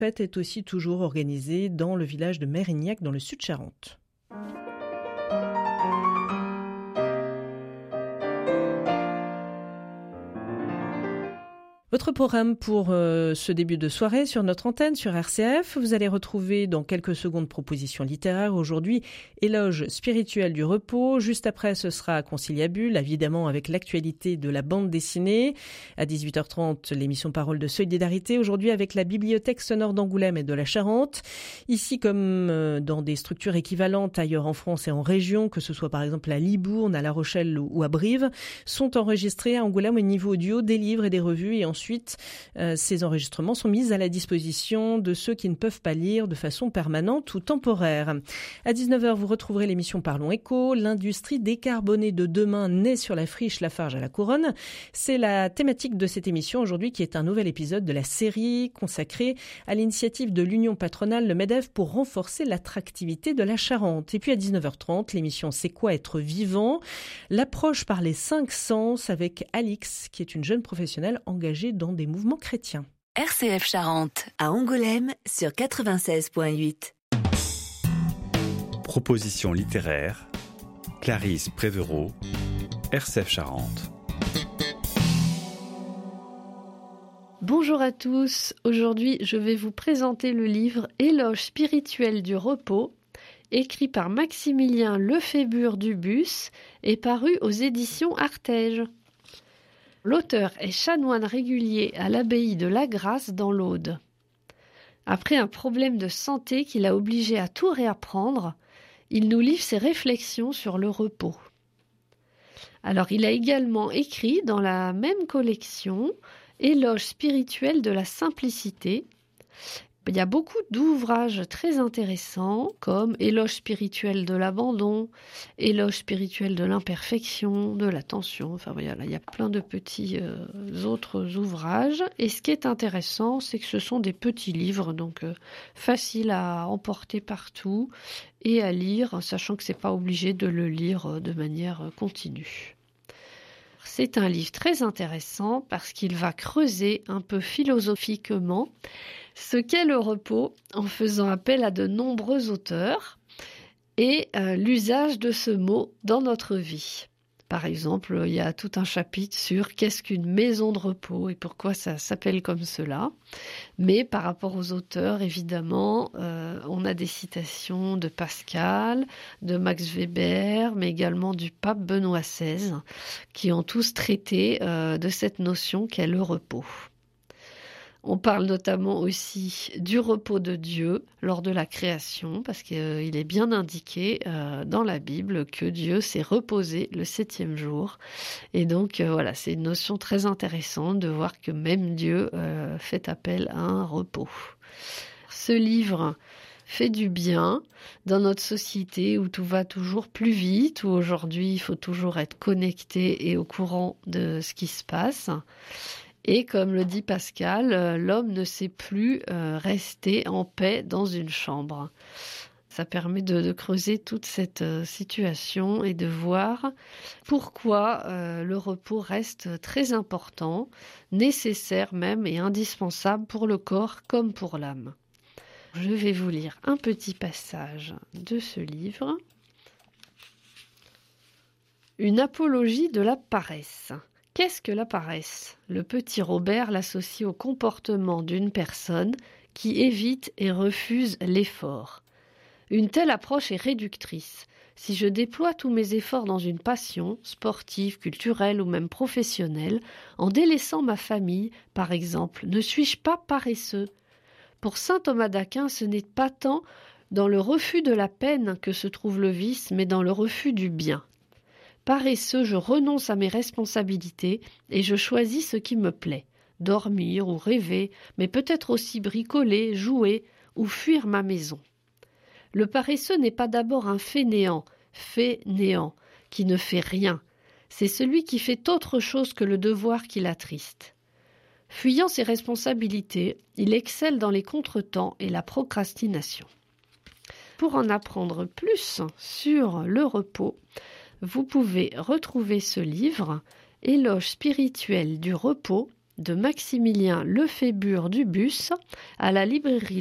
fête est aussi toujours organisée dans le village de Mérignac dans le Sud-Charente. Votre programme pour ce début de soirée sur notre antenne, sur RCF, vous allez retrouver dans quelques secondes propositions littéraires. Aujourd'hui, éloge spirituel du repos. Juste après, ce sera Conciliabule, évidemment avec l'actualité de la bande dessinée. À 18h30, l'émission Parole de Solidarité. Aujourd'hui, avec la Bibliothèque sonore d'Angoulême et de la Charente. Ici, comme dans des structures équivalentes ailleurs en France et en région, que ce soit par exemple à Libourne, à La Rochelle ou à Brive, sont enregistrés à Angoulême au niveau audio des livres et des revues et ensuite, ces enregistrements sont mis à la disposition de ceux qui ne peuvent pas lire de façon permanente ou temporaire. À 19h, vous retrouverez l'émission Parlons Éco. L'industrie décarbonée de demain naît sur la friche Lafarge à la Couronne. C'est la thématique de cette émission aujourd'hui qui est un nouvel épisode de la série consacrée à l'initiative de l'Union patronale, le MEDEF, pour renforcer l'attractivité de la Charente. Et puis à 19h30, l'émission C'est quoi être vivant ? L'approche par les 5 sens avec Alix, qui est une jeune professionnelle engagée dans des mouvements chrétiens. RCF Charente, à Angoulême, sur 96.8. Proposition littéraire, Clarisse Prévereau, RCF Charente. Bonjour à tous, aujourd'hui je vais vous présenter le livre Éloge spirituel du repos, écrit par Maximilien Lefébure-Dubus et paru aux éditions Artege. L'auteur est chanoine régulier à l'abbaye de La Grasse dans l'Aude. Après un problème de santé qui l'a obligé à tout réapprendre, il nous livre ses réflexions sur le repos. Alors il a également écrit dans la même collection Éloge spirituel de la simplicité. Il y a beaucoup d'ouvrages très intéressants comme Éloge spirituel de l'abandon, Éloge spirituel de l'imperfection, de l'attention. Enfin voilà, il y a plein de petits autres ouvrages. Et ce qui est intéressant, c'est que ce sont des petits livres, donc faciles à emporter partout et à lire, sachant que c'est pas obligé de le lire de manière continue. C'est un livre très intéressant parce qu'il va creuser un peu philosophiquement ce qu'est le repos en faisant appel à de nombreux auteurs et l'usage de ce mot dans notre vie. Par exemple, il y a tout un chapitre sur qu'est-ce qu'une maison de repos et pourquoi ça s'appelle comme cela. Mais par rapport aux auteurs, évidemment, on a des citations de Pascal, de Max Weber, mais également du pape Benoît XVI, qui ont tous traité de cette notion qu'est le repos. On parle notamment aussi du repos de Dieu lors de la création, parce qu'il est bien indiqué dans la Bible que Dieu s'est reposé le 7e jour. Et donc voilà, c'est une notion très intéressante de voir que même Dieu fait appel à un repos. Ce livre fait du bien dans notre société où tout va toujours plus vite, où aujourd'hui il faut toujours être connecté et au courant de ce qui se passe. Et comme le dit Pascal, l'homme ne sait plus rester en paix dans une chambre. Ça permet de creuser toute cette situation et de voir pourquoi le repos reste très important, nécessaire même et indispensable pour le corps comme pour l'âme. Je vais vous lire un petit passage de ce livre. Une apologie de la paresse. Qu'est-ce que la paresse ? Le petit Robert l'associe au comportement d'une personne qui évite et refuse l'effort. Une telle approche est réductrice. Si je déploie tous mes efforts dans une passion, sportive, culturelle ou même professionnelle, en délaissant ma famille, par exemple, ne suis-je pas paresseux ? Pour saint Thomas d'Aquin, ce n'est pas tant dans le refus de la peine que se trouve le vice, mais dans le refus du bien. Paresseux, je renonce à mes responsabilités et je choisis ce qui me plaît. Dormir ou rêver, mais peut-être aussi bricoler, jouer ou fuir ma maison. Le paresseux n'est pas d'abord un fainéant, qui ne fait rien. C'est celui qui fait autre chose que le devoir qui l'attriste. Fuyant ses responsabilités, il excelle dans les contretemps et la procrastination. Pour en apprendre plus sur le repos, vous pouvez retrouver ce livre, Éloge spirituel du repos, de Maximilien Lefébure Dubus à la librairie